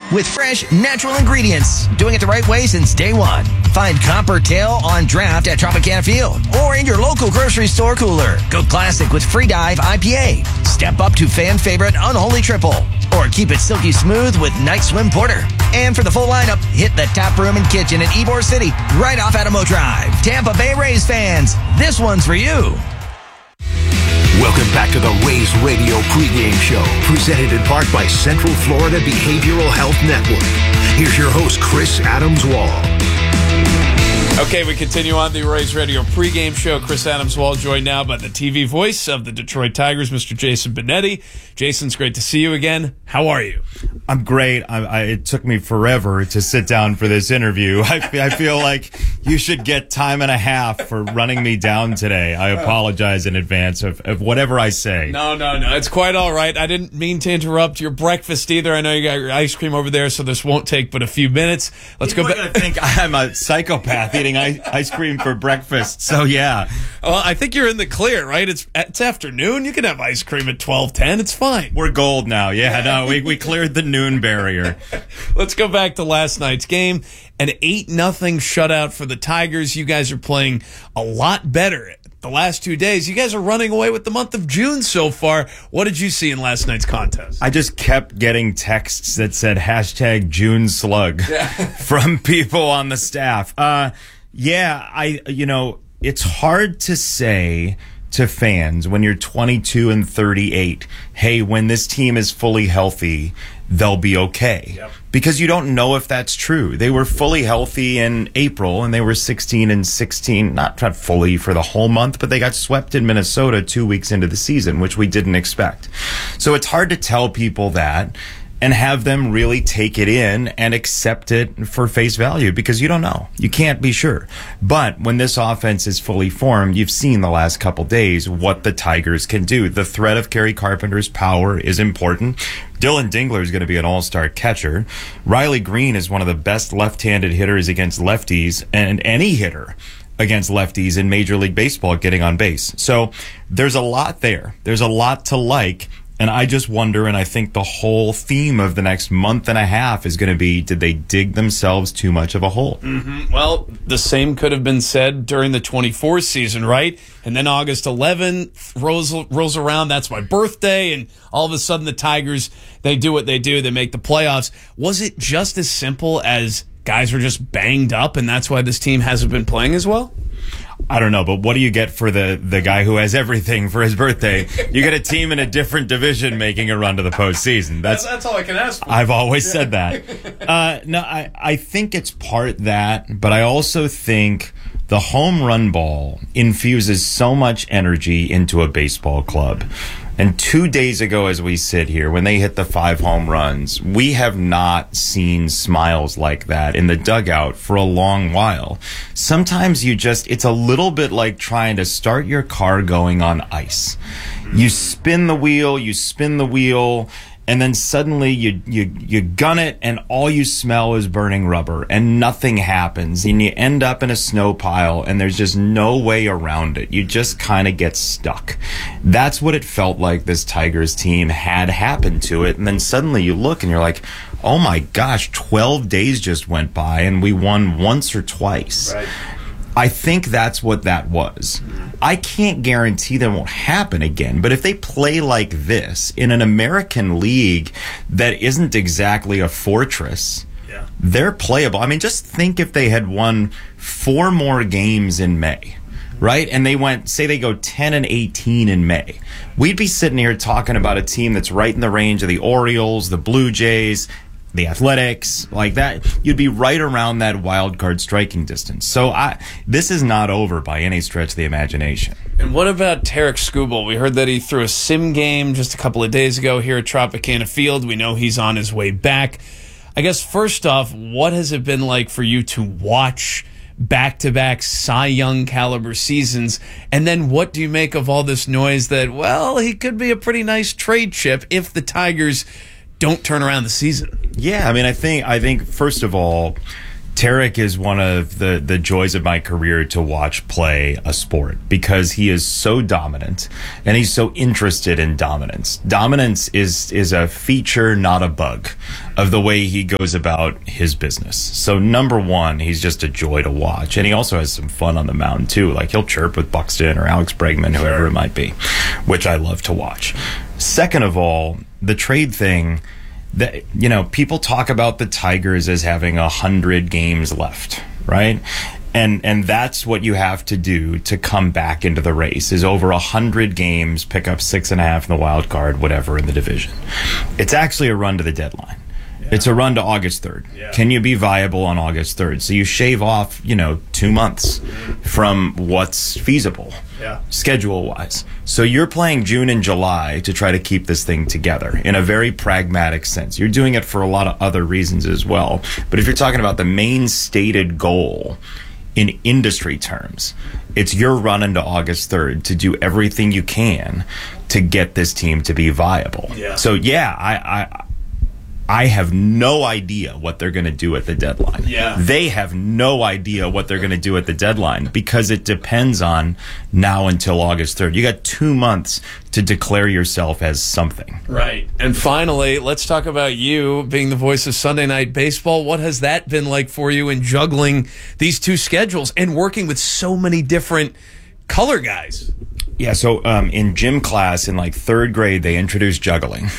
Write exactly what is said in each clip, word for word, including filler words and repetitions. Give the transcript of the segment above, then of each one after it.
with fresh, natural ingredients. Doing it the right way since day one. Find Copper Tail on draft at Tropicana Field or in your local grocery store cooler. Go classic with Free Dive I P A. Step up to fan favorite Unholy Triple. Or keep it silky smooth with Night Swim Porter. And for the full lineup, hit the tap room and kitchen in Ybor City, right off Adamo Drive. Tampa Bay Rays fans, this one's for you. Welcome back to the Rays Radio pregame show, presented in part by Central Florida Behavioral Health Network. Here's your host, Chris Adams-Wall. Okay, we continue on the Rays Radio pregame show. Chris Adams-Wall joined now by the T V voice of the Detroit Tigers, Mister Jason Benetti. Jason, it's great to see you again. How are you? I'm great. I, I, it took me forever to sit down for this interview. I, I feel like you should get time and a half for running me down today. I apologize in advance of, of whatever I say. No, no, no. It's quite all right. I didn't mean to interrupt your breakfast either. I know you got your ice cream over there, so this won't take but a few minutes. Let's People go back. are going to think I'm a psychopath eating ice cream for breakfast. So, yeah. Well, I think you're in the clear, right? It's it's afternoon. You can have ice cream at twelve ten. It's fine. We're gold now. Yeah, no, we, we cleared the noon barrier. Let's go back to last night's game. An eight nothing shutout for the Tigers. You guys are playing a lot better the last two days. You guys are running away with the month of June so far. What did you see in last night's contest? I just kept getting texts that said hashtag June slug yeah. from people on the staff. Uh, yeah, I, you know, it's hard to say to fans when you're twenty-two and thirty-eight, hey, when this team is fully healthy, they'll be okay. Yep. Because you don't know if that's true. They were fully healthy in April, and they were sixteen and sixteen, not fully for the whole month, but they got swept in Minnesota two weeks into the season, which we didn't expect. So it's hard to tell people that and have them really take it in and accept it for face value, because you don't know. You can't be sure. But when this offense is fully formed, you've seen the last couple days what the Tigers can do. The threat of Kerry Carpenter's power is important. Dylan Dingler is going to be an all-star catcher. Riley Green is one of the best left-handed hitters against lefties, and any hitter against lefties in Major League Baseball getting on base. So there's a lot there. There's a lot to like. And I just wonder, and I think the whole theme of the next month and a half is going to be, did they dig themselves too much of a hole? Mm-hmm. Well, the same could have been said during the twenty-four season, right? And then August eleventh rolls, rolls around. That's my birthday. And all of a sudden the Tigers, they do what they do. They make the playoffs. Was it just as simple as guys were just banged up and that's why this team hasn't been playing as well? I don't know, but what do you get for the, the guy who has everything for his birthday? You get a team in a different division making a run to the postseason. That's that's all I can ask for. I've always said that. Uh, no, I, I think it's part that, but I also think the home run ball infuses so much energy into a baseball club. And two days ago, as we sit here, when they hit the five home runs, we have not seen smiles like that in the dugout for a long while. Sometimes you just, it's a little bit like trying to start your car going on ice. You spin the wheel, you spin the wheel, and then suddenly you, you, you gun it and all you smell is burning rubber and nothing happens and you end up in a snow pile and there's just no way around it. You just kind of get stuck. That's what it felt like this Tigers team had happened to it. And then suddenly you look and you're like, oh my gosh, twelve days just went by and we won once or twice. Right. I think that's what that was. I can't guarantee that won't happen again, but if they play like this in an American league that isn't exactly a fortress, yeah. they're playable. I mean, just think if they had won four more games in May, right? And they went, say they go ten and eighteen in May. We'd be sitting here talking about a team that's right in the range of the Orioles, the Blue Jays, the Athletics, like that. You'd be right around that wild card striking distance. So I, this is not over by any stretch of the imagination. And what about Tarek Skubal? We heard that he threw a sim game just a couple of days ago here at Tropicana Field. We know he's on his way back. I guess first off, what has it been like for you to watch back-to-back Cy Young caliber seasons? And then what do you make of all this noise that, well, he could be a pretty nice trade chip if the Tigers don't turn around the season? Yeah, I mean, I think, I think first of all, Tarek is one of the, the joys of my career to watch play a sport because he is so dominant and he's so interested in dominance. Dominance is, is a feature, not a bug, of the way he goes about his business. So number one, he's just a joy to watch. And he also has some fun on the mound too. Like he'll chirp with Buxton or Alex Bregman, whoever it might be, which I love to watch. Second of all, the trade thing, that, you know, people talk about the Tigers as having a hundred games left, right? And and that's what you have to do to come back into the race is over a hundred games, pick up six and a half in the wild card, whatever in the division. It's actually a run to the deadline. Yeah. It's a run to August third. Yeah. Can you be viable on August third? So you shave off, you know, two months from what's feasible, yeah. schedule-wise. So you're playing June and July to try to keep this thing together in a very pragmatic sense. You're doing it for a lot of other reasons as well. But if you're talking about the main stated goal in industry terms, it's your run into August third to do everything you can to get this team to be viable. Yeah. So, yeah, I... I I have no idea what they're going to do at the deadline. Yeah. They have no idea what they're going to do at the deadline because it depends on now until August third. You got two months to declare yourself as something. Right. And finally, let's talk about you being the voice of Sunday Night Baseball. What has that been like for you in juggling these two schedules and working with so many different color guys? Yeah, so um, in gym class in like third grade, they introduced juggling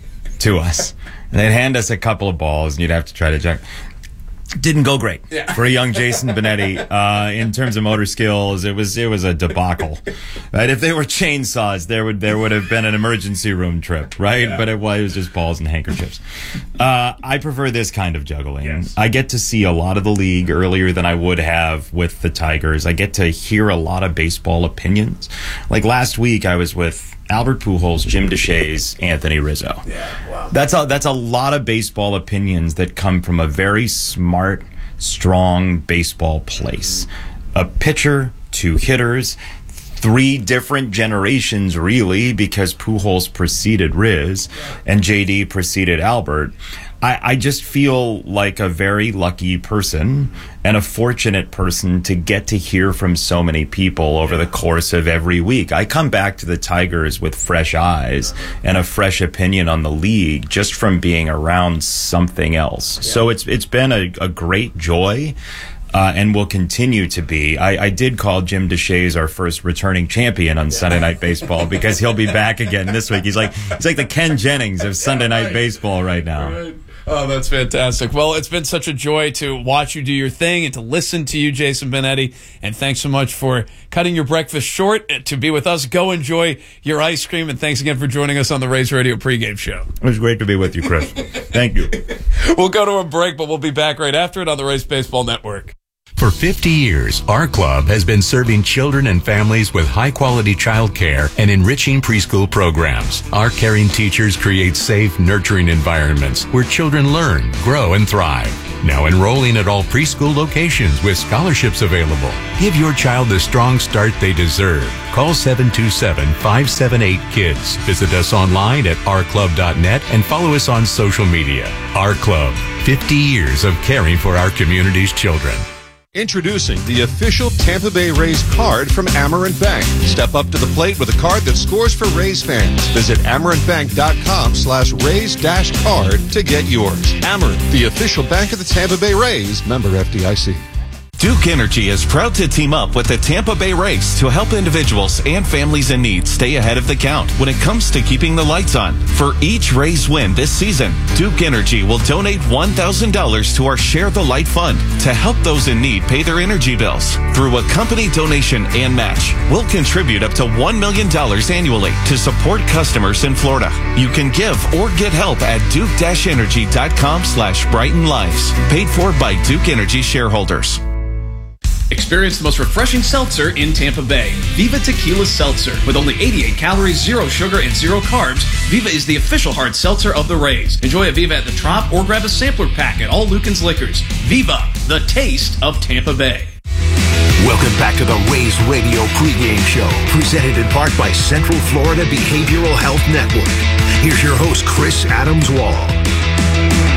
to us. And they'd hand us a couple of balls, and you'd have to try to juggle. Didn't go great yeah. for a young Jason Benetti uh, in terms of motor skills. It was it was a debacle. Right? If they were chainsaws, there would there would have been an emergency room trip, right? Yeah. But it was just balls and handkerchiefs. Uh, I prefer this kind of juggling. Yes. I get to see a lot of the league earlier than I would have with the Tigers. I get to hear a lot of baseball opinions. Like last week, I was with Albert Pujols, Jim Deshaies, Anthony Rizzo. Yeah, wow. That's a, that's a lot of baseball opinions that come from a very smart, strong baseball place. A pitcher, two hitters, three different generations, really, because Pujols preceded Riz and J D preceded Albert. I, I just feel like a very lucky person and a fortunate person to get to hear from so many people over the course of every week. I come back to the Tigers with fresh eyes and a fresh opinion on the league just from being around something else. Yeah. So it's it's been a, a great joy. Uh, and will continue to be. I, I did call Jim Deshaies our first returning champion on yeah. Sunday Night Baseball because he'll be back again this week. He's like he's like the Ken Jennings of Sunday yeah, right. Night Baseball right now. Right. Oh, that's fantastic. Well, it's been such a joy to watch you do your thing and to listen to you, Jason Benetti. And thanks so much for cutting your breakfast short to be with us. Go enjoy your ice cream. And thanks again for joining us on the Rays Radio pregame show. It was great to be with you, Chris. Thank you. We'll go to a break, but we'll be back right after it on the Rays Baseball Network. For fifty years, our club has been serving children and families with high-quality child care and enriching preschool programs. Our caring teachers create safe, nurturing environments where children learn, grow, and thrive. Now enrolling at all preschool locations with scholarships available. Give your child the strong start they deserve. Call seven two seven, five seven eight, KIDS. Visit us online at our club dot net and follow us on social media. Our Club, fifty years of caring for our community's children. Introducing the official Tampa Bay Rays card from Amerant Bank. Step up to the plate with a card that scores for Rays fans. Visit amerant bank dot com slash Rays dash card to get yours. Amerant, the official bank of the Tampa Bay Rays. Member F D I C. Duke Energy is proud to team up with the Tampa Bay Rays to help individuals and families in need stay ahead of the count when it comes to keeping the lights on. For each Rays win this season, Duke Energy will donate one thousand dollars to our Share the Light Fund to help those in need pay their energy bills. Through a company donation and match, we'll contribute up to one million dollars annually to support customers in Florida. You can give or get help at duke dash energy dot com slash brighten lives. Paid for by Duke Energy shareholders. Experience the most refreshing seltzer in Tampa Bay. Viva Tequila Seltzer. With only eighty-eight calories, zero sugar, and zero carbs, Viva is the official hard seltzer of the Rays. Enjoy a Viva at the Trop or grab a sampler pack at all Lucan's Liquors. Viva, the taste of Tampa Bay. Welcome back to the Rays Radio pregame show, presented in part by Central Florida Behavioral Health Network. Here's your host, Chris Adams Wall.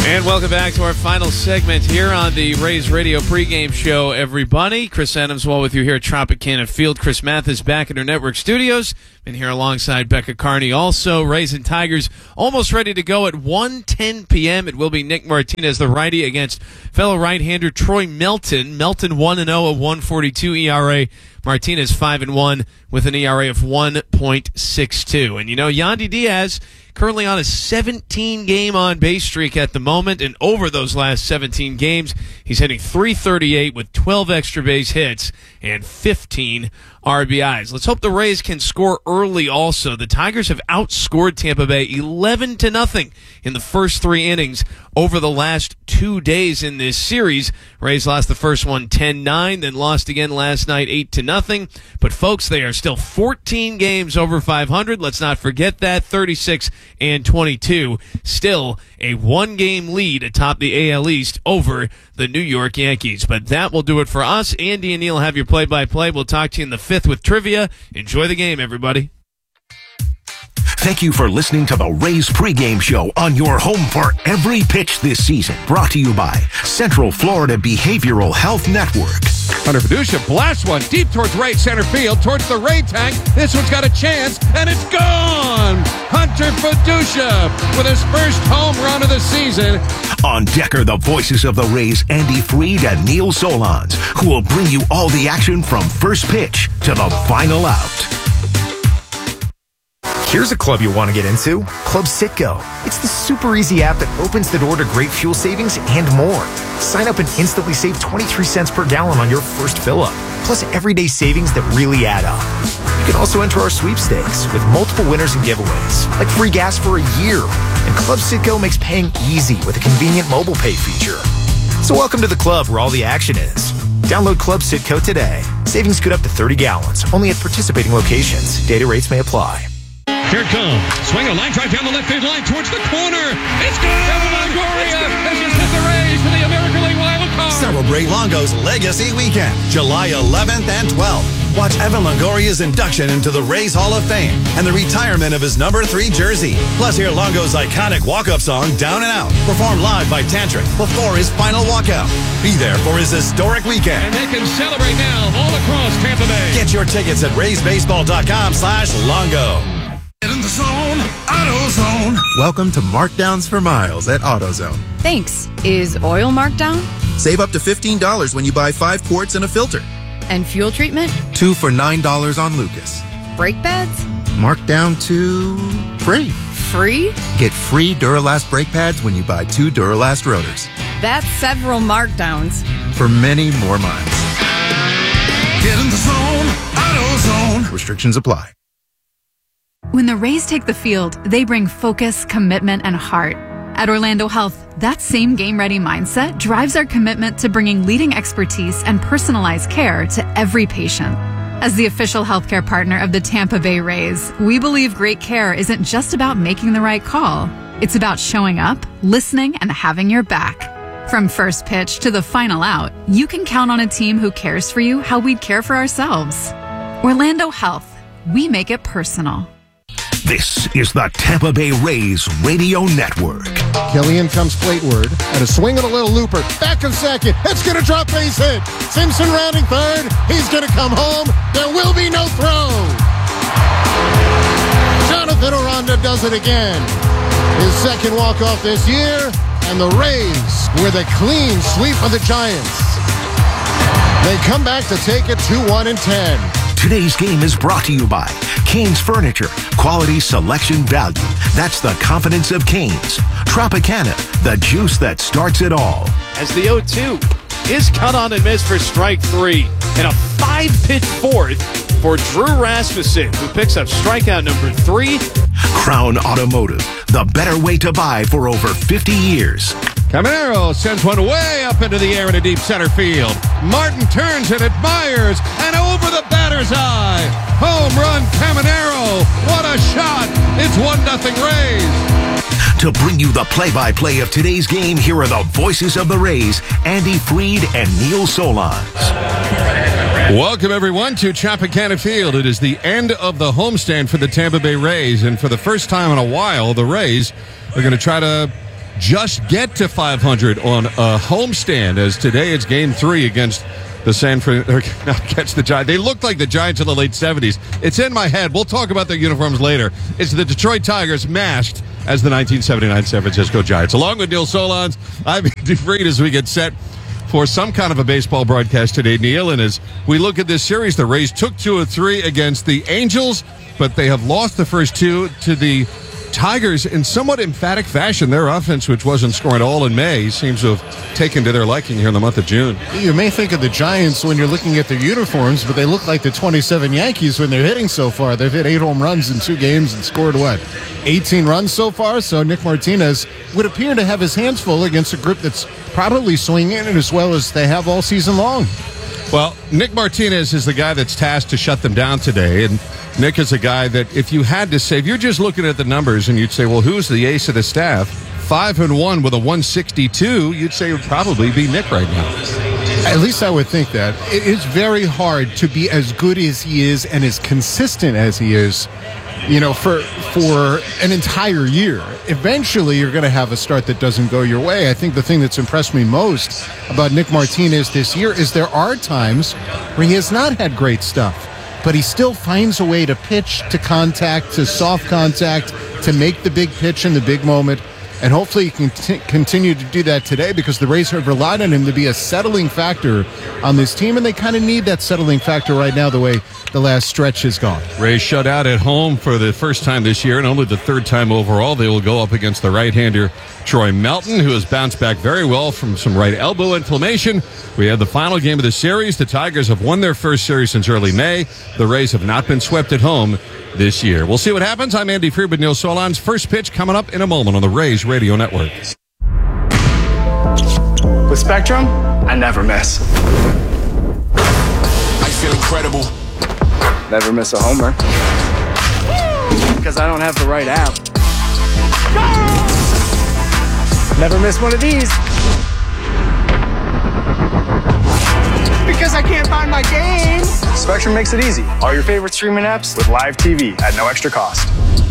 And welcome back to our final segment here on the Rays Radio pregame show, everybody. Chris Adams Wall with you here at Tropicana Field. Chris Mathis back in our network studios. Been here alongside Becca Carney. Also, Rays and Tigers almost ready to go at one ten p.m. It will be Nick Martinez, the righty, against fellow right-hander Troy Melton. Melton one and oh, a one forty-two E R A. Martinez five and one with an E R A of one point six two. And you know, Yandy Diaz currently on a seventeen-game on-base streak at the moment, and over those last seventeen games, he's hitting three thirty-eight with twelve extra base hits and fifteen R B Is. Let's hope the Rays can score early also. The Tigers have outscored Tampa Bay eleven to nothing in the first three innings over the last two days in this series. Rays lost the first one ten nine, then lost again last night eight to nothing. But folks, they are still fourteen games over five hundred. Let's not forget that. thirty-six and twenty-two. Still a one-game lead atop the A L East over the New York Yankees. But that will do it for us. Andy and Neil have your play-by-play. We'll talk to you in the fifth with trivia. Enjoy the game, everybody. Thank you for listening to the Rays pregame show on your home for every pitch this season. Brought to you by Central Florida Behavioral Health Network. Hunter Fiducia blasts one deep towards right center field, towards the Ray tank. This one's got a chance, and it's gone! Hunter Fiducia with his first home run of the season. On deck are the voices of the Rays, Andy Freed and Neil Solondz, who will bring you all the action from first pitch to the final out. Here's a club you want to get into, Club Citgo. It's the super easy app that opens the door to great fuel savings and more. Sign up and instantly save twenty-three cents per gallon on your first fill-up, plus everyday savings that really add up. You can also enter our sweepstakes with multiple winners and giveaways, like free gas for a year. And Club Citgo makes paying easy with a convenient mobile pay feature. So welcome to the club where all the action is. Download Club Citgo today. Savings good up to thirty gallons, only at participating locations. Data rates may apply. Here it comes. Swing a line drive down the left field line towards the corner. It's good! Evan Longoria has just hit the Rays for the American League wild card. Celebrate Longo's Legacy Weekend, July eleventh and twelfth. Watch Evan Longoria's induction into the Rays Hall of Fame and the retirement of his number three jersey. Plus, hear Longo's iconic walk-up song, Down and Out, performed live by Tantric before his final walkout. Be there for his historic weekend. And they can celebrate now all across Tampa Bay. Get your tickets at rays baseball dot com slash Longo. Get in the zone, AutoZone. Welcome to Markdowns for Miles at AutoZone. Thanks. Is oil marked down? Save up to fifteen dollars when you buy five quarts and a filter. And fuel treatment? Two for nine dollars on Lucas. Brake pads? Marked down to free. Free? Get free Duralast brake pads when you buy two Duralast rotors. That's several markdowns. For many more miles. Get in the zone, AutoZone. Restrictions apply. When the Rays take the field, they bring focus, commitment, and heart. At Orlando Health, that same game-ready mindset drives our commitment to bringing leading expertise and personalized care to every patient. As the official healthcare partner of the Tampa Bay Rays, we believe great care isn't just about making the right call. It's about showing up, listening, and having your back. From first pitch to the final out, you can count on a team who cares for you how we'd care for ourselves. Orlando Health, we make it personal. This is the Tampa Bay Rays Radio Network. Killian comes plateward, and a swing and a little looper. Back in second. It's going to drop base hit. Simpson rounding third. He's going to come home. There will be no throw. Jonathan Aranda does it again. His second walk-off this year, and the Rays with a clean sweep of the Giants. They come back to take it two one and ten. Today's game is brought to you by Canes Furniture. Quality, selection, value. That's the confidence of Canes. Tropicana, the juice that starts it all. As the oh two is cut on and missed for strike three. And a five-pitch fourth for Drew Rasmussen, who picks up strikeout number three. Crown Automotive, the better way to buy for over fifty years. Caminero sends one way up into the air in a deep center field. Martin turns and admires, and over the batter's eye. Home run, Caminero. What a shot. It's one nothing Rays. To bring you the play-by-play of today's game, here are the voices of the Rays, Andy Freed and Neil Solondz. Welcome, everyone, to Tropicana Field. It is the end of the homestand for the Tampa Bay Rays, and for the first time in a while, the Rays are going to try to just get to five hundred on a homestand, as today it's game three against the San Fran, or not against the Giants. They looked like the Giants in the late seventies. It's in my head. We'll talk about their uniforms later. It's the Detroit Tigers masked as the nineteen seventy-nine San Francisco Giants. Along with Neil Solondz, I'm Andy Freed as we get set for some kind of a baseball broadcast today, Neil. And as we look at this series, the Rays took two of three against the Angels, but they have lost the first two to the Tigers in somewhat emphatic fashion. Their offense, which wasn't scoring at all in May, seems to have taken to their liking here in the month of June. You may think of the Giants when you're looking at their uniforms, but they look like the twenty-seven Yankees when they're hitting so far. They've hit eight home runs in two games and scored, what, eighteen runs so far? So Nick Martinez would appear to have his hands full against a group that's probably swinging it as well as they have all season long. Well, Nick Martinez is the guy that's tasked to shut them down today, and Nick is a guy that if you had to say, if you're just looking at the numbers and you'd say, well, who's the ace of the staff? Five and one with a one sixty-two, you'd say it would probably be Nick right now. At least I would think that. It is very hard to be as good as he is and as consistent as he is, you know, for for an entire year. Eventually, you're going to have a start that doesn't go your way. I think the thing that's impressed me most about Nick Martinez this year is there are times where he has not had great stuff, but he still finds a way to pitch to contact, to soft contact, to make the big pitch in the big moment. And hopefully he can t- continue to do that today, because the Rays have relied on him to be a settling factor on this team, and they kind of need that settling factor right now the way the last stretch has gone. Rays shut out at home for the first time this year and only the third time overall. They will go up against the right-hander Troy Melton, who has bounced back very well from some right elbow inflammation. We have the final game of the series. The Tigers have won their first series since early May. The Rays have not been swept at home this year. We'll see what happens. I'm Andy Freed with Neil Solondz. First pitch coming up in a moment on the Rays Radio Network. With Spectrum, I never miss. I feel incredible. Never miss a homer. Because I don't have the right app. Never miss one of these. Because I can't find my game. Spectrum makes it easy. All your favorite streaming apps with live T V at no extra cost.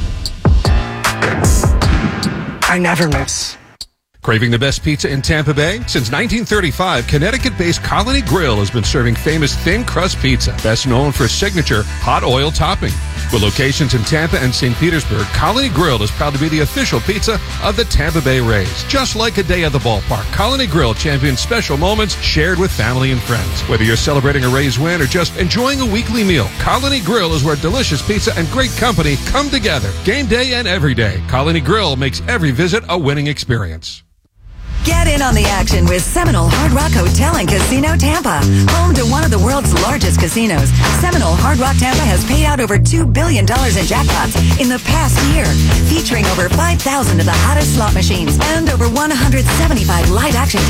I never miss. Craving the best pizza in Tampa Bay? Since nineteen thirty-five, Connecticut-based Colony Grill has been serving famous thin crust pizza, best known for signature hot oil topping. With locations in Tampa and Saint Petersburg, Colony Grill is proud to be the official pizza of the Tampa Bay Rays. Just like a day at the ballpark, Colony Grill champions special moments shared with family and friends. Whether you're celebrating a Rays win or just enjoying a weekly meal, Colony Grill is where delicious pizza and great company come together. Game day and every day, Colony Grill makes every visit a winning experience. Get in on the action with Seminole Hard Rock Hotel and Casino Tampa. Home to one of the world's largest casinos, Seminole Hard Rock Tampa has paid out over two billion dollars in jackpots in the past year, featuring over five thousand of the hottest slot machines and over one hundred seventy-five live action